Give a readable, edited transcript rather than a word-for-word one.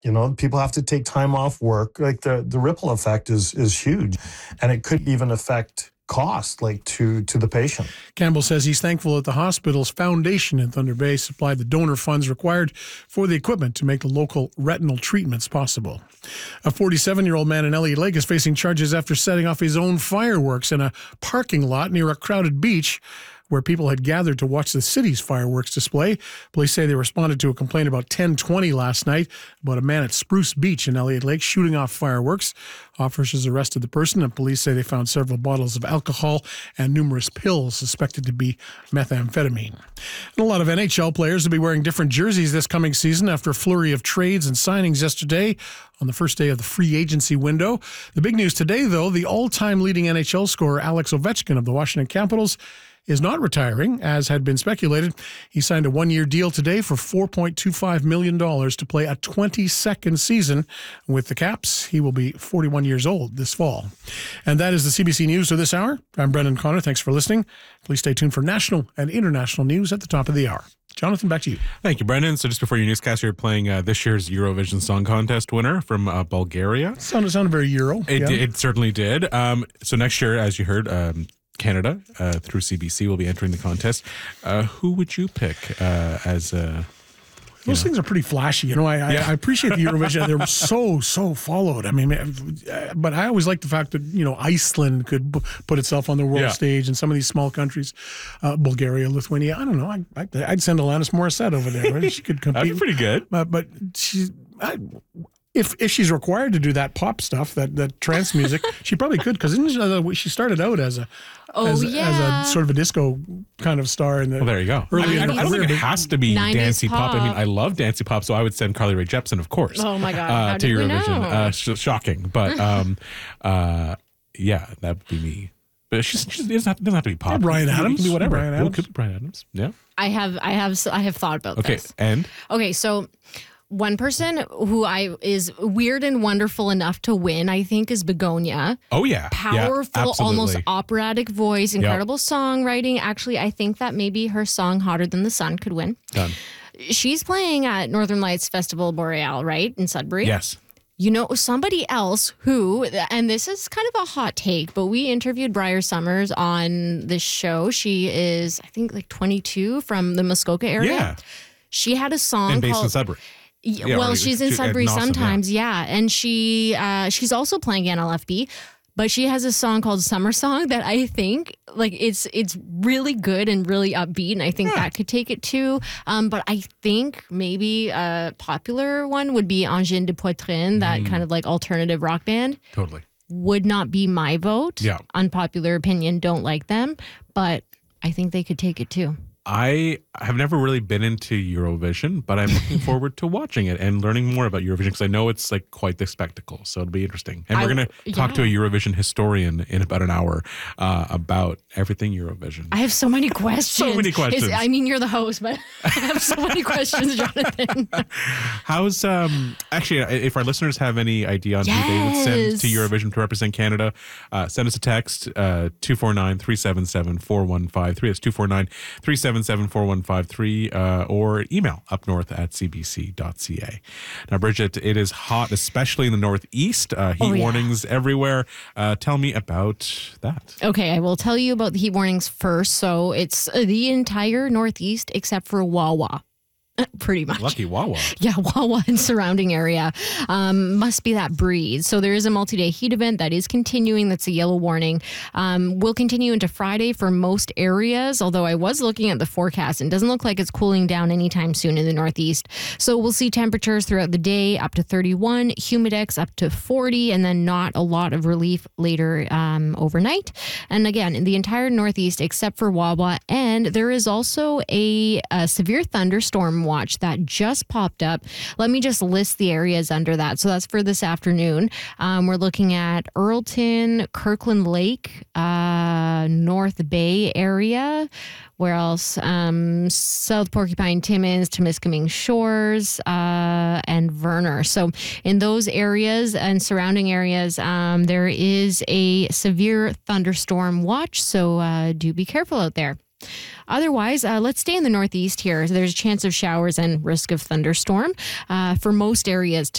People have to take time off work. Like the ripple effect is huge, and it could even affect cost, like to the patient. Campbell says he's thankful that the hospital's foundation in Thunder Bay supplied the donor funds required for the equipment to make the local retinal treatments possible. A 47-year-old man in Elliott Lake is facing charges after setting off his own fireworks in a parking lot near a crowded beach where people had gathered to watch the city's fireworks display. Police say they responded to a complaint about 10:20 last night about a man at Spruce Beach in Elliott Lake shooting off fireworks. Officers arrested the person, and police say they found several bottles of alcohol and numerous pills suspected to be methamphetamine. And a lot of NHL players will be wearing different jerseys this coming season after a flurry of trades and signings yesterday on the first day of the free agency window. The big news today, though, the all-time leading NHL scorer Alex Ovechkin of the Washington Capitals is not retiring, as had been speculated. He signed a one-year deal today for $4.25 million to play a 22nd season with the Caps. He will be 41 years old this fall. And that is the CBC News for this hour. I'm Brendan Connor. Thanks for listening. Please stay tuned for national and international news at the top of the hour. Jonathan, back to you. Thank you, Brendan. So just before your newscast, you're playing this year's Eurovision Song Contest winner from Bulgaria. Sounded very Euro. It certainly did. So next year, as you heard, Canada, through CBC, will be entering the contest. Who would you pick as Those things are pretty flashy. I appreciate the Eurovision. They're so followed. I mean, but I always like the fact that, Iceland could put itself on the world stage, and some of these small countries, Bulgaria, Lithuania, I don't know. I'd send Alanis Morissette over there. Right? She could compete. That'd be pretty good. But if she's required to do that pop stuff, that trance music, she probably could, because she started out as a sort of a disco kind of star. There you go. I don't think it has to be dancey pop. I mean, I love dancey pop, so I would send Carly Rae Jepsen, of course. Oh my God, to Eurovision. Shocking, but that would be me. But she doesn't have to be pop. Brian Adams, it can be whatever. Brian Adams. It could be Brian Adams. Yeah. I have thought about this. Okay, so one person who is weird and wonderful enough to win, I think, is Begonia. Oh, yeah. Powerful, almost operatic voice, incredible songwriting. Actually, I think that maybe her song Hotter Than the Sun could win. Done. She's playing at Northern Lights Festival Boreal, right, in Sudbury? Yes. Somebody else who, and this is kind of a hot take, but we interviewed Briar Summers on this show. She is, I think, like 22 from the Muskoka area. Yeah. She had a song and based called... in Sudbury. She's in Sudbury sometimes, and she's also playing NLFB, but she has a song called Summer Song that I think it's really good and really upbeat, and I think that could take it too. But I think maybe a popular one would be Angine de Poitrine, that kind of like alternative rock band. Totally. Would not be my vote. Yeah. Unpopular opinion, don't like them, but I think they could take it too. I have never really been into Eurovision, but I'm looking forward to watching it and learning more about Eurovision, because I know it's like quite the spectacle. So it'll be interesting. And we're going to talk to a Eurovision historian in about an hour about everything Eurovision. I have so many questions. So many questions. You're the host, but I have so many questions, Jonathan. How's actually, if our listeners have any idea on who they would send to Eurovision to represent Canada, send us a text, 249-377-4153. It's 249-377-4153, or email upnorth@cbc.ca. Now, Bridget, it is hot, especially in the Northeast. Heat warnings everywhere. Tell me about that. Okay, I will tell you about the heat warnings first. So it's the entire Northeast except for Wawa. Pretty much. Lucky Wawa. Yeah, Wawa and surrounding area. Must be that breeze. So there is a multi-day heat event that is continuing. That's a yellow warning. Will continue into Friday for most areas, although I was looking at the forecast and it doesn't look like it's cooling down anytime soon in the Northeast. So we'll see temperatures throughout the day up to 31, humidex up to 40, and then not a lot of relief later overnight. And again, in the entire Northeast except for Wawa. And there is also a severe thunderstorm watch that just popped up. Let me just list the areas under that. So that's for this afternoon. We're looking at Earlton, Kirkland Lake, North Bay area. Where else? South Porcupine, Timmins, Temiskaming Shores, and Verner. So in those areas and surrounding areas, there is a severe thunderstorm watch. So do be careful out there. Otherwise, let's stay in the Northeast here. There's a chance of showers and risk of thunderstorm for most areas today.